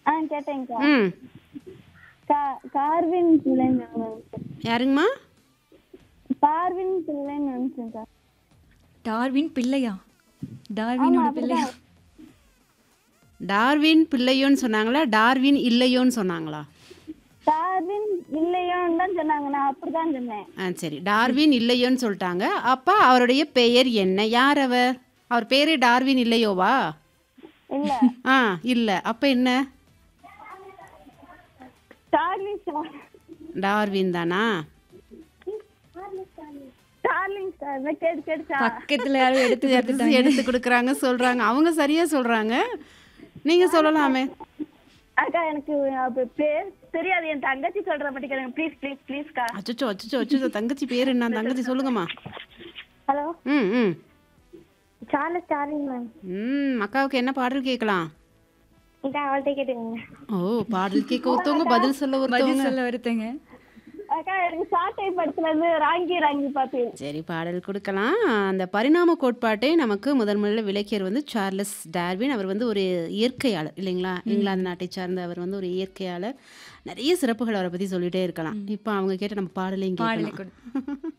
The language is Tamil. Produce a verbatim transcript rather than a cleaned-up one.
ஆ கேட்டேன்க்கா. ம். கா கார்வின் பிள்ளைன்னு நினைச்சேன். யாருங்கம்மா? பார்வின் பிள்ளைன்னு நினைச்சேன்க்கா. டார்வின் பிள்ளையா? ஆமா டார்வினோட பிள்ளையா? அப்படிதான். டார்வின் பிள்ளையோன்னு சொன்னாங்களா? டார்வின் இல்லையோன்னு சொன்னாங்களா? டார்வின் இல்லையோன்னு தான் சொன்னாங்க. நான் அப்படிதான் சொன்னேன். ஆ சரி. டார்வின் இல்லையோன்னு சொல்லிட்டாங்க. அப்ப அவருடைய பெயர் என்ன? யார் அவர்? அவர் பேரே டார்வின் இல்லையோவா? இல்ல. ஆ இல்ல. அப்ப என்ன? Darling star. டார்வின் தானா? Darling star. கேட்டு கேட்டுச்சா? பக்கத்துல யாரும் எடுத்து எடுத்து கொடுத்துட்டாங்க. எடுத்து கொடுக்குறாங்க சொல்றாங்க. அவங்க சரியா சொல்றாங்க. நீங்க சொல்லலாமே. அக்கா எனக்கு அப்ப பேர் தெரியாது. என் தங்கச்சி சொல்ற மட்டும் கேளுங்க. Please please ப்ளீஸ்க்கா. அச்சச்சோ அச்சச்சோ அச்சச்சோ தங்கச்சி பேர் என்ன? தங்கச்சி சொல்லுங்கம்மா. ஹலோ. ம் ம் சார்லஸ் டார்லிங் மேம். ம் அக்காவுக்கு என்ன பாடல் கேட்கலாம்? இதான் அவள்கிட்ட கேட்டுக்கோங்க. ஓ பாடல் கேட்க ஒருத்தவங்க, பதில் சொல்ல பதில் ஒருத்தவங்க. சொல்ல ஒருத்தங்க. அக்கா எனக்கு சாட்டை படத்துல இருந்து ராங்கி ராங்கி பாத்து. சரி பாடல் கொடுக்கலாம். அந்த பரிணாம கோட்பாட்டை நமக்கு முதன் முதல்ல விளக்கியவர் வந்து சார்லஸ் டார்வின். அவர் வந்து ஒரு இயற்கையாளர் இல்லைங்களா? இங்கிலாந்து நாட்டை சார்ந்த அவர் வந்து ஒரு இயற்கையாளர். நிறைய சிறப்புகள் அவரை பற்றி சொல்லிட்டே இருக்கலாம். இப்போ அவங்க கேட்ட நம்ம பாடலையும் பாடலை கேட்கலாம். கொடு.